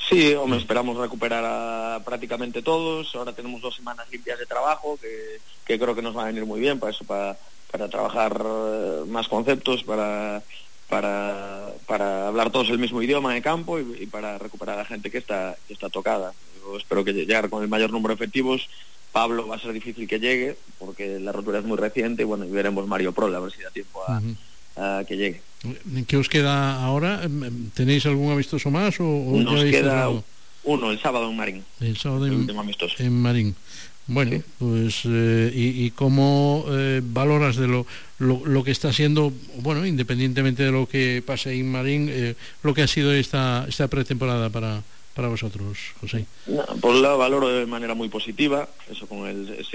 Sí, hombre, esperamos recuperar a prácticamente todos. Ahora tenemos 2 semanas limpias de trabajo que creo que nos va a venir muy bien para eso, para trabajar más conceptos, para hablar todos el mismo idioma en campo y para recuperar a la gente que está tocada. Yo espero que llegar con el mayor número de efectivos. Pablo va a ser difícil que llegue porque la rotura es muy reciente y bueno, y veremos Mario Prol a ver si da tiempo a que llegue. ¿Qué os queda ahora? ¿Tenéis algún amistoso más o nos queda uno el sábado en Marín? El sábado el último amistoso en Marín. Bueno, sí. Pues y cómo valoras de lo que está siendo, bueno, independientemente de lo que pase en Marín, lo que ha sido esta pretemporada para vosotros, José? No, pues la valoro de manera muy positiva, eso con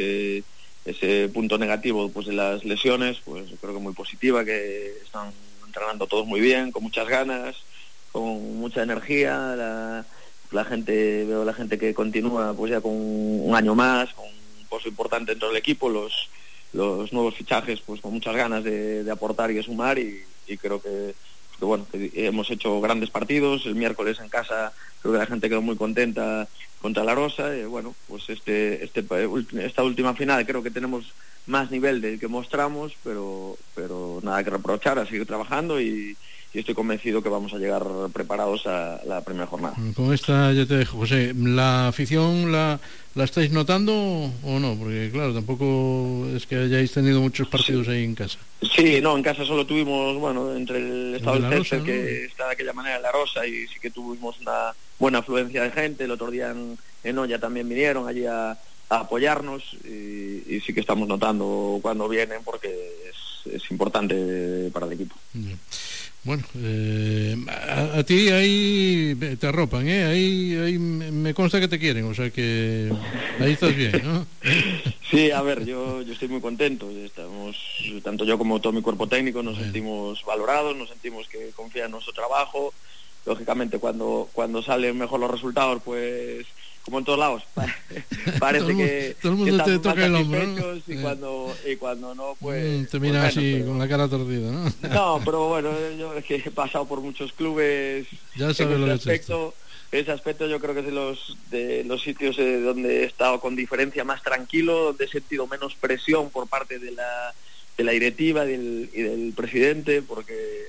ese punto negativo pues de las lesiones, pues creo que muy positiva, que están entrenando todos muy bien, con muchas ganas, con mucha energía, la gente, veo la gente que continúa pues ya con un año más, con un pozo importante dentro del equipo, los nuevos fichajes pues con muchas ganas de aportar y de sumar y creo que bueno, que hemos hecho grandes partidos. El miércoles en casa creo que la gente quedó muy contenta contra la Rosa y bueno, pues esta última final creo que tenemos más nivel del que mostramos, pero nada que reprochar, a seguir trabajando y estoy convencido que vamos a llegar preparados a la primera jornada. Con esta ya te dejo, José. ¿La afición la estáis notando o no? Porque claro, tampoco es que hayáis tenido muchos partidos ahí en casa. Sí, no, en casa solo tuvimos, bueno, entre el estado del césped, ¿no? Que está de aquella manera en la Rosa, y sí que tuvimos una buena afluencia de gente. El otro día en Olla también vinieron allí a apoyarnos y sí que estamos notando cuando vienen porque es importante para el equipo. Bien. Bueno, a ti ahí te arropan, ahí me consta que te quieren, o sea que ahí estás bien, ¿no? Sí, a ver, yo estoy muy contento. Estamos, tanto yo como todo mi cuerpo técnico, nos sentimos valorados, nos sentimos que confían en nuestro trabajo. Lógicamente, cuando salen mejor los resultados, pues como en todos lados, parece que todo el mundo te toca el hombro, ¿no? y cuando no, pues te mira pues así con la cara torcida, ¿no? No, pero bueno, yo es que he pasado por muchos clubes. Ya sabes lo que es. Ese aspecto yo creo que es de los sitios donde he estado con diferencia más tranquilo, donde he sentido menos presión por parte de la directiva y del presidente, porque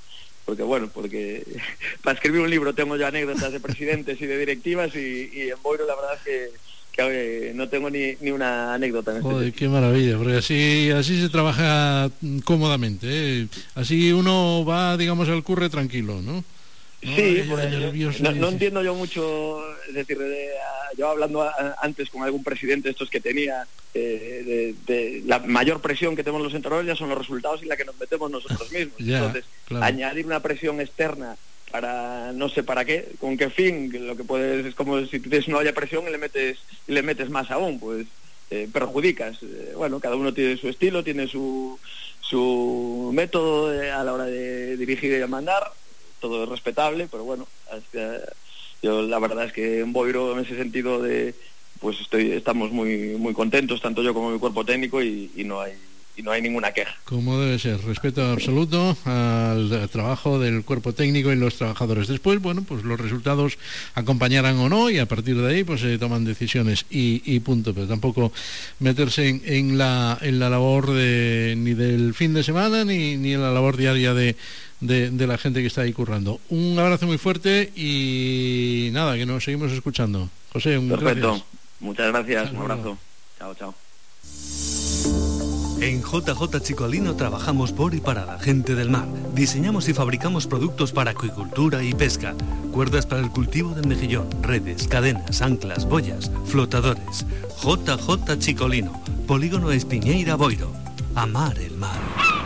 para escribir un libro tengo yo anécdotas de presidentes y de directivas y en Boiro la verdad es que no tengo ni una anécdota en Joder, qué maravilla, porque así se trabaja cómodamente, ¿eh? Así uno va, digamos, al curre tranquilo, ¿no? Sí, no entiendo yo mucho, es decir, yo hablando antes con algún presidente estos que tenía, de la mayor presión que tenemos los entrenadores ya son los resultados y la que nos metemos nosotros mismos. Entonces, claro, añadir una presión externa para no sé para qué, con qué fin, lo que puedes es como si tú tienes una olla de presión y le metes más aún, pues perjudicas. Bueno, cada uno tiene su estilo, tiene su método a la hora de dirigir y de mandar. Todo es respetable, pero bueno, yo la verdad es que en Boiro en ese sentido pues estamos muy muy contentos, tanto yo como mi cuerpo técnico y no hay ninguna queja. Como debe ser, respeto absoluto al trabajo del cuerpo técnico y los trabajadores. Después, bueno, pues los resultados acompañarán o no y a partir de ahí pues se toman decisiones y punto, pero tampoco meterse en la labor ni del fin de semana ni en la labor diaria de la gente que está ahí currando. Un abrazo muy fuerte y nada, que nos seguimos escuchando. José, perfecto. Gracias. Muchas gracias, un abrazo. Chao. En JJ Chicolino trabajamos por y para la gente del mar. Diseñamos y fabricamos productos para acuicultura y pesca. Cuerdas para el cultivo del mejillón, redes, cadenas, anclas, boyas, flotadores. JJ Chicolino, Polígono Espiñeira, Boiro. Amar el mar.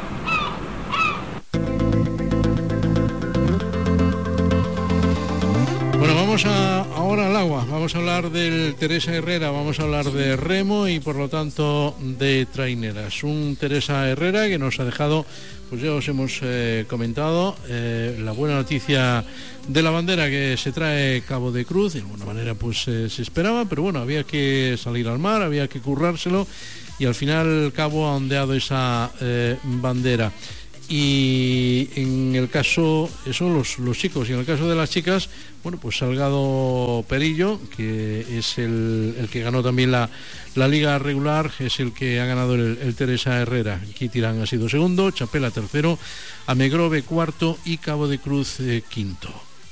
Bueno, vamos ahora al agua, vamos a hablar del Teresa Herrera, vamos a hablar de remo y por lo tanto de traineras. Un Teresa Herrera que nos ha dejado, pues ya os hemos comentado, la buena noticia de la bandera que se trae Cabo de Cruz. De alguna manera pues se esperaba, pero bueno, había que salir al mar, había que currárselo y al final Cabo ha ondeado esa bandera. y en el caso, eso los chicos, y en el caso de las chicas, bueno, pues Salgado Perillo, que es el que ganó también la liga regular, es el que ha ganado el Teresa Herrera. Quitirán ha sido segundo, Chapela tercero, Amegrove cuarto y Cabo de Cruz quinto.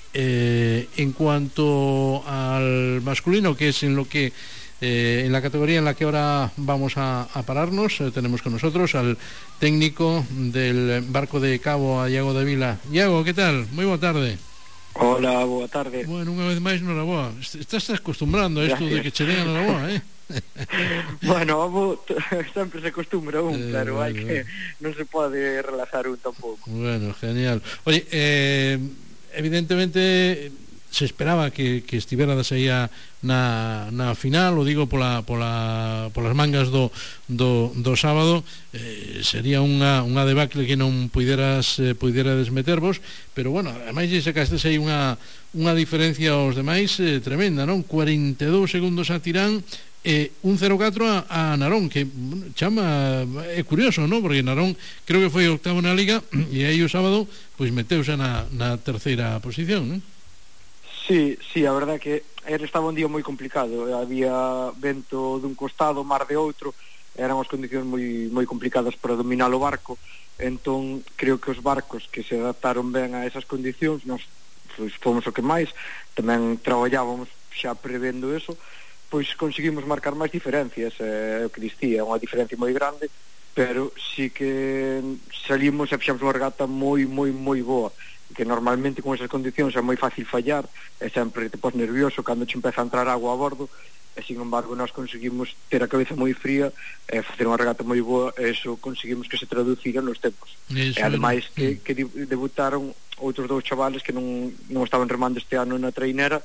En cuanto al masculino, que es en lo que en la categoría en la que ahora vamos a pararnos, tenemos con nosotros al técnico del Barco de Cabo, a Iago de Vila. Iago, ¿qué tal? Muy boa tarde. Hola, boa tarde. Bueno, unha vez máis noraboa. Estás acostumbrando a isto de que che digan noraboa, Bueno, sempre se acostumbra pero hai que non se pode relajar tampouco. Bueno, genial. Oye, evidentemente se esperaba que estiveras aí na final, o digo polas mangas do sábado. Sería unha debacle que non puiderades metervos, pero bueno, ademais lle sacastes aí unha diferencia aos demais tremenda, non? 42 segundos a Tirán, un 0-4 a Narón, que chama, é curioso, non? Porque Narón creo que foi octavo na liga e aí o sábado pois meteuse na terceira posición, non? Sí, a verdade que estaba un día moi complicado, había vento dun costado, mar de outro, eran as condicións moi complicadas para dominar o barco. Entón creo que os barcos que se adaptaron ben a esas condicións, nós fomos o que máis, tamén traballábamos xa prevendo eso, pois conseguimos marcar máis diferencias, o que dicía, unha diferencia moi grande, pero sí que salimos e fixamos unha regata moi boa, que normalmente con esas condicións é moi fácil fallar, e sempre te pos nervioso cando che empeza a entrar agua a bordo, e sin embargo nós conseguimos ter a cabeza moi fría e facer unha regata moi boa, e eso conseguimos que se traducira nos tempos. E ademais que debutaron outros dous chavales que non estaban remando este ano na trainera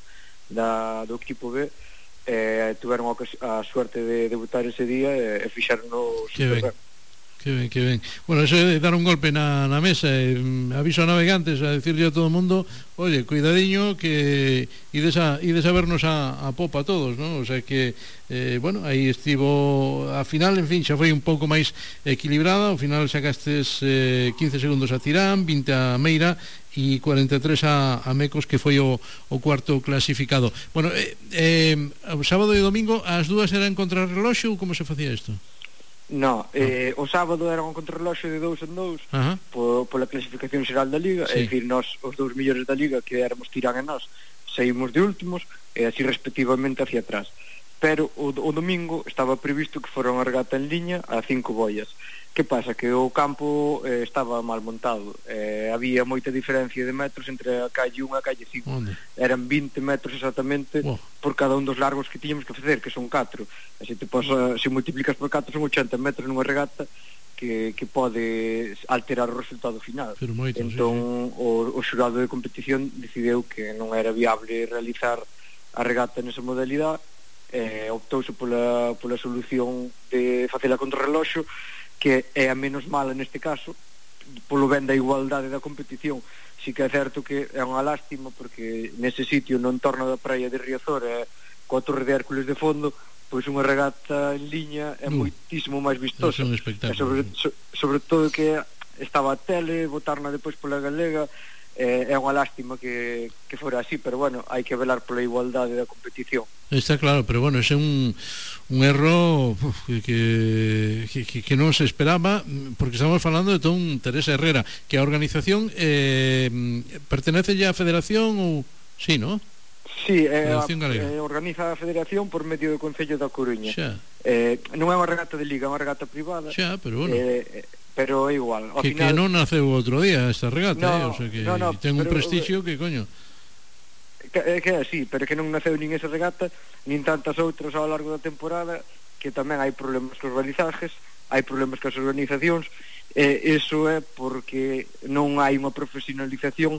do equipo B, tuveron a suerte de debutar ese día e fixaron-nos super ben. Que ben. Bueno, eso é dar un golpe na mesa, aviso a navegantes a decirle a todo o mundo, oye, cuidadiño que ides a vernos a popa todos, ¿no? O sea que bueno, aí estivo a final, en fin, xa foi un pouco máis equilibrada. Ao final sacastes 15 segundos a Tirán, 20 a Meira e 43 a Mecos, que foi o cuarto clasificado. Bueno, o sábado e domingo as dúas eran contra reloxo, ou como se facía isto? No, o sábado era un contrarreloxo de 2 en 2 pola clasificación xeral da Liga, sí. É dicir, nós, os dous millores da Liga, que éramos Tirán e nós, saímos de últimos e así respectivamente hacia atrás. Pero o domingo estaba previsto que fora unha regata en liña a 5 boias. Que pasa? Que o campo estaba mal montado, había moita diferencia de metros entre a calle 1 e a calle 5. Eran 20 metros exactamente por cada un dos largos que tiñamos que facer, que son 4. E se multiplicas por 4 son 80 metros nunha regata que pode alterar o resultado final. Entón o xurado de competición decideu que non era viable realizar a regata nesa modalidade, optouse pola solución de facela contra reloxo, que é a menos mala neste caso, polo ben da igualdade da competición. Si que é certo que é unha lástima, porque nese sitio, no entorno da praia de Riazor, coa Torre de Hércules de fondo, pois unha regata en liña é moitísimo máis vistosa. Sobre todo que estaba a tele, botarna depois pola galega, é unha lástima que fora así, pero bueno, hai que velar pola igualdade da competición. Está claro, pero bueno, ese é un erro que non se esperaba, porque estamos falando de todo un Teresa Herrera, que a organización pertenece ya á federación ou sí, ¿no? Sí, organiza a federación por medio do Concello da Coruña. Non é unha regata de liga, é unha regata privada. Pero bueno, pero é igual. Que non naceu outro día esta regata, o sea que ten un prestigio que coño. Que é así, pero que non naceu nin esa regata, nin tantas outras ao largo da temporada, que tamén hai problemas cos balizajes, hai problemas cos organizacións, eso é porque non hai unha profesionalización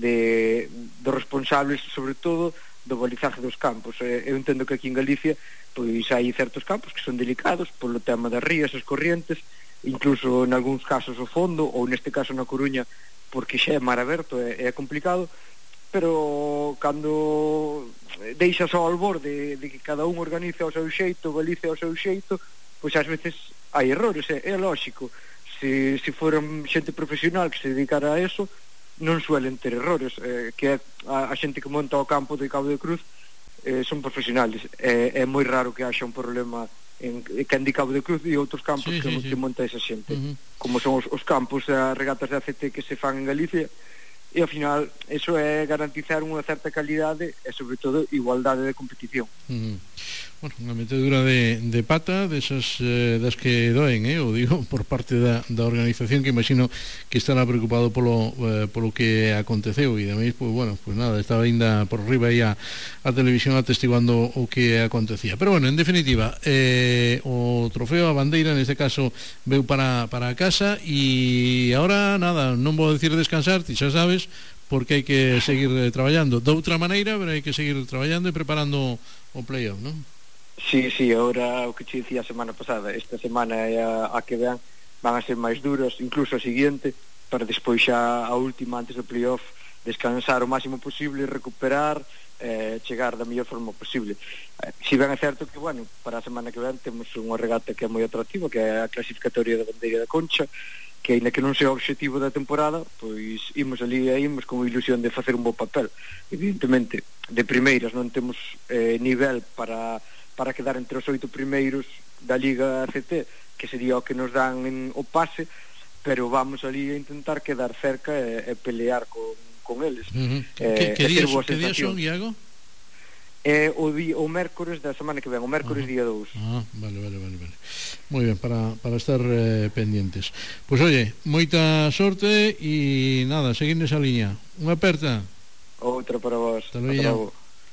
dos responsables, sobre todo do balizaje dos campos. Eu entendo que aquí en Galicia pois hai certos campos que son delicados polo tema das rías, as corrientes, incluso en algúns casos o fondo, ou neste caso na Coruña porque xa é mar aberto, é complicado, pero cando deixas ao albor de que cada un organiza ao seu xeito, balice ao seu xeito, pois ás veces hai errores, é lógico. se foran xente profesional que se dedicara a eso, non suelen ter errores, que a xente que monta o campo de Cabo de Cruz son profesionales. É moi raro que haxa un problema en de Cabo de Cruz e outros campos que monta esa xente, como son os campos das regatas de ACT que se fan en Galicia, e ao final eso é garantizar unha certa calidade e sobre todo igualdade de competición. Bueno, unha metedura de pata desas das que doen, o digo, por parte da organización, que imagino que estará preocupado polo que aconteceu, e ademais, pues bueno, pues nada, estaba ainda por riba aí a televisión atestiguando o que acontecía. Pero bueno, en definitiva, o trofeo, a bandeira neste caso veu para a casa, e agora nada, non vou decir descansar, ti xa sabes, porque hai que seguir traballando de outra maneira, pero hai que seguir traballando e preparando o play-off, non? Sí, agora o que te dicía a semana pasada, esta semana e a que van a ser máis duras, incluso a seguinte, para despois xa a última antes do playoff descansar o máximo posible, recuperar, chegar da mellor forma posible. Si ben é certo que, bueno, para a semana que ven temos unha regata que é moi atractiva, que é a clasificatoria da Bandeira da Concha, que aínda que non sea o objetivo da temporada, pois imos ali e imos con ilusión de facer un bo papel. Evidentemente, de primeiras non temos nivel para quedar entre os 8 primeiros da Liga ACT, que sería o que nos dan o pase, pero vamos ali a intentar quedar cerca e pelear con eles. Que días son, Iago? O mércores da semana que ven, o mércores día 2. Vale. Moi ben, para estar pendientes. Pois oye, moita sorte e nada, seguir nesa liña. Unha aperta. Outra para vos. Hasta logo.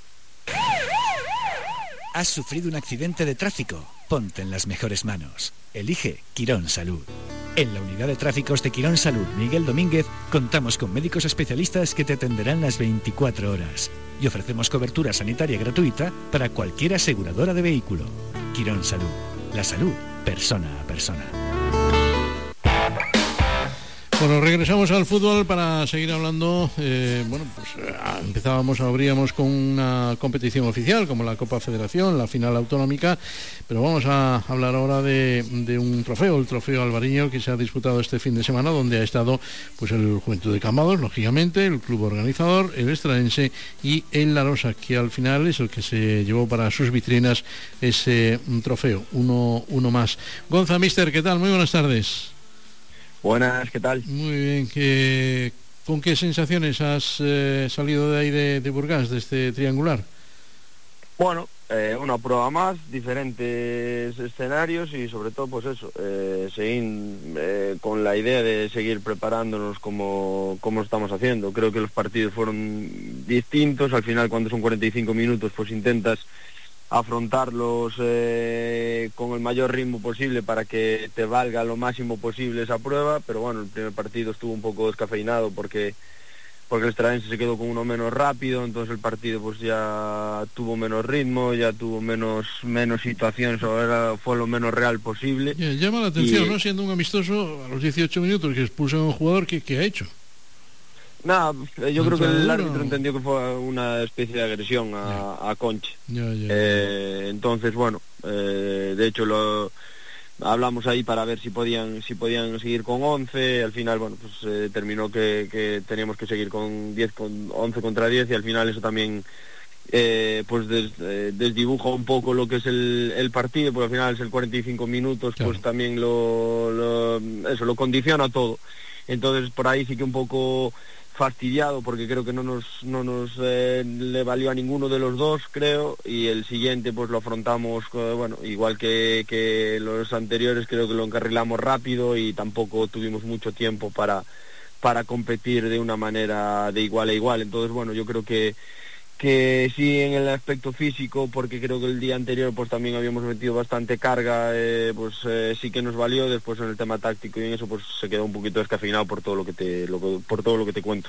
¿Has sufrido un accidente de tráfico? Ponte en las mejores manos. Elige Quirón Salud. En la unidad de tráficos de Quirón Salud Miguel Domínguez contamos con médicos especialistas que te atenderán las 24 horas y ofrecemos cobertura sanitaria gratuita para cualquier aseguradora de vehículo. Quirón Salud. La salud, persona a persona. Bueno, regresamos al fútbol para seguir hablando. Abríamos con una competición oficial como la Copa Federación, la final autonómica, pero vamos a hablar ahora de un trofeo, el trofeo Albariño, que se ha disputado este fin de semana, donde ha estado pues el Juventud de Cambados, lógicamente, el club organizador, el Estraense y el La Rosa, que al final es el que se llevó para sus vitrinas ese trofeo, uno más. Gonza, mister, ¿qué tal? Muy buenas tardes. Buenas, ¿qué tal? Muy bien, ¿con qué sensaciones has salido de ahí de Burgás, de este triangular? Bueno, una prueba más, diferentes escenarios y sobre todo pues eso, seguir con la idea de seguir preparándonos como estamos haciendo. Creo que los partidos fueron distintos, al final cuando son 45 minutos pues intentas afrontarlos con el mayor ritmo posible para que te valga lo máximo posible esa prueba, pero bueno, el primer partido estuvo un poco descafeinado porque el Estraense se quedó con uno menos rápido, entonces el partido pues ya tuvo menos ritmo, ya tuvo menos situaciones, ahora fue lo menos real posible. Llama la atención, ¿no? Siendo un amistoso a los 18 minutos que expulsan a un jugador, ¿qué ha hecho? Nada, yo creo que el árbitro entendió que fue una especie de agresión a Conche. Entonces, bueno, de hecho lo hablamos ahí para ver si podían seguir con 11, al final, bueno, pues terminó que teníamos que seguir con 11 contra 10 y al final eso también pues desdibuja un poco lo que es el partido, porque al final es el 45 minutos, claro. Pues también lo condiciona todo. Entonces por ahí sí que un poco fastidiado porque creo que no nos le valió a ninguno de los dos, creo, y el siguiente pues lo afrontamos bueno, igual que los anteriores, creo que lo encarrilamos rápido y tampoco tuvimos mucho tiempo para competir de una manera de igual a igual. Entonces bueno, yo creo que sí en el aspecto físico, porque creo que el día anterior pues también habíamos metido bastante carga, sí que nos valió. Después en el tema táctico y en eso pues se quedó un poquito descafeinado por todo lo que te cuento.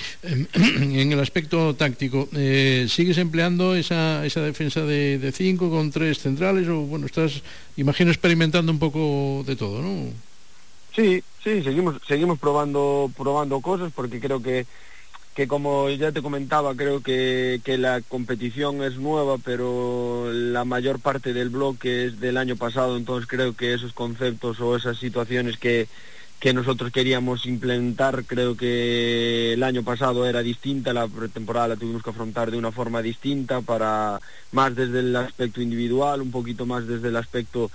En el aspecto táctico, ¿sigues empleando esa defensa de 5 con 3 centrales o bueno, estás, imagino, experimentando un poco de todo, ¿no? Sí, seguimos probando cosas, porque creo que como ya te comentaba, creo que la competición es nueva, pero la mayor parte del bloque es del año pasado, entonces creo que esos conceptos o esas situaciones que que nosotros queríamos implementar. Creo que el año pasado era distinta, la pretemporada la tuvimos que afrontar de una forma distinta, para más desde el aspecto individual, un poquito más desde el aspecto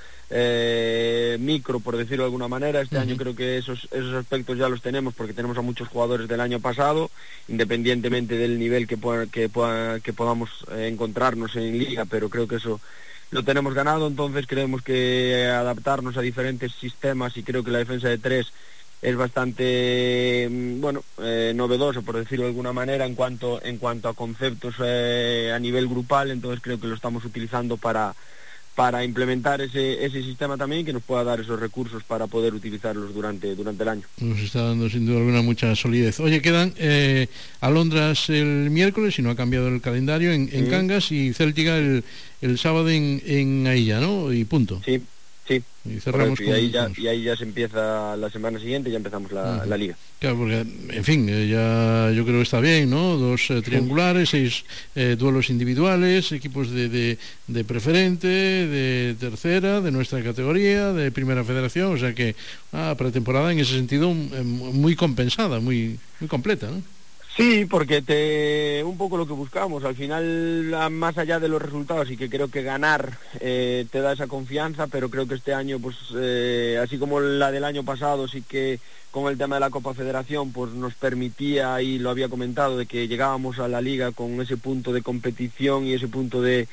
micro, por decirlo de alguna manera. Este año creo que esos aspectos ya los tenemos, porque tenemos a muchos jugadores del año pasado, independientemente del nivel que podamos encontrarnos en liga, pero creo que eso lo tenemos ganado. Entonces creemos que adaptarnos a diferentes sistemas, y creo que la defensa de 3 es bastante novedosa, por decirlo de alguna manera, en cuanto a conceptos a nivel grupal. Entonces creo que lo estamos utilizando para implementar ese sistema también, que nos pueda dar esos recursos para poder utilizarlos durante el año. Nos está dando sin duda alguna mucha solidez. Oye, quedan Alondras el miércoles, si no ha cambiado el calendario, en Cangas, y Céltica el sábado en Ailla, ¿no? Y punto. Sí. Y cerramos y ahí ya se empieza la semana siguiente, ya empezamos la liga. Claro, porque, en fin, ya yo creo que está bien, ¿no? 2 triangulares, 6 duelos individuales, equipos de preferente, de tercera, de nuestra categoría, de primera federación, o sea que pretemporada en ese sentido muy compensada, muy completa, ¿no? Sí, porque un poco lo que buscamos, al final, más allá de los resultados, y que creo que ganar te da esa confianza, pero creo que este año, pues así como la del año pasado, sí que con el tema de la Copa Federación, pues nos permitía, y lo había comentado, de que llegábamos a la liga con ese punto de competición y ese punto de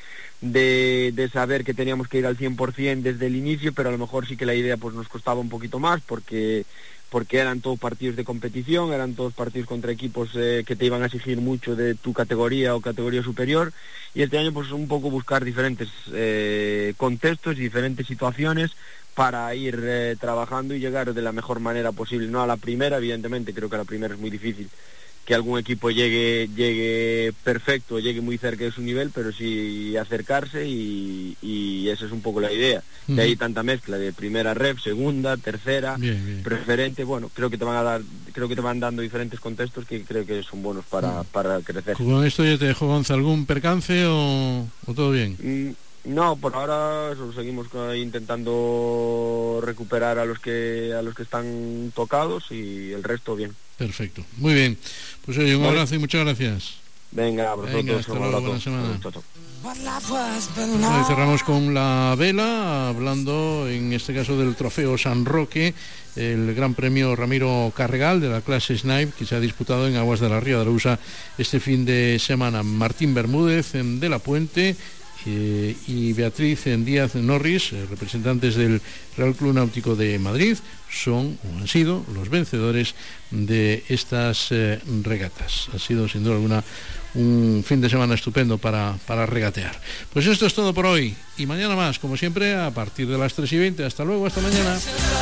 saber que teníamos que ir al 100% desde el inicio, pero a lo mejor sí que la idea pues nos costaba un poquito más, porque eran todos partidos de competición, eran todos partidos contra equipos que te iban a exigir mucho de tu categoría o categoría superior, y este año pues un poco buscar diferentes contextos y diferentes situaciones para ir trabajando y llegar de la mejor manera posible. No a la primera, evidentemente, creo que a la primera es muy difícil que algún equipo llegue perfecto, llegue muy cerca de su nivel, pero sí acercarse, y esa es un poco la idea. De ahí tanta mezcla de primera ref, segunda, tercera, bien. Preferente. Bueno, creo que te van dando diferentes contextos que creo que son buenos para crecer. ¿Con esto ya te dejó, Gonzalo, algún percance o todo bien? No, por ahora seguimos intentando recuperar a los que están tocados, y el resto bien. Perfecto, muy bien. Pues oye, un abrazo y muchas gracias. Venga, hasta luego, buena semana. Y cerramos con la vela, hablando en este caso del trofeo San Roque, el Gran Premio Ramiro Carregal de la clase Snipe, que se ha disputado en aguas de la Ría de Arousa este fin de semana. Martín Bermúdez de la Puente y Beatriz Díaz Norris, representantes del Real Club Náutico de Madrid, han sido los vencedores de estas regatas. Ha sido sin duda alguna un fin de semana estupendo para regatear. Pues esto es todo por hoy, y mañana más, como siempre, a partir de las 3:20. Hasta luego, hasta mañana.